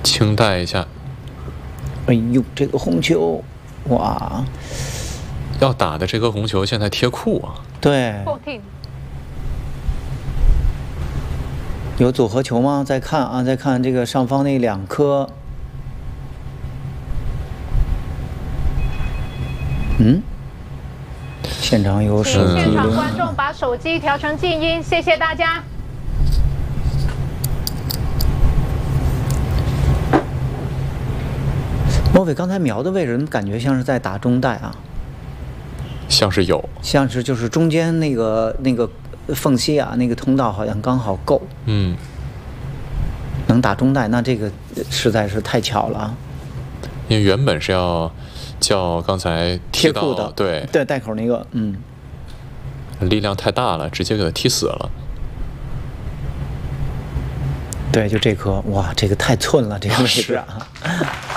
轻带一下。 哎呦，这个红球，哇！ 要打的这颗红球现在贴库啊。 对。有组合球吗？再看啊，再看这个上方那2颗。现场有手机。 现场观众把手机调成静音，谢谢大家。 莫非刚才瞄的位置，怎么感觉像是在打中带啊？ 像是有， 像是就是中间那个缝隙啊，那个通道好像刚好够。能打中带，那这个实在是太巧了。 因为原本是要叫刚才贴库的， 对带口那个， 力量太大了，直接给他踢死了。 对，就这颗，哇，这个太寸了，这个位置啊。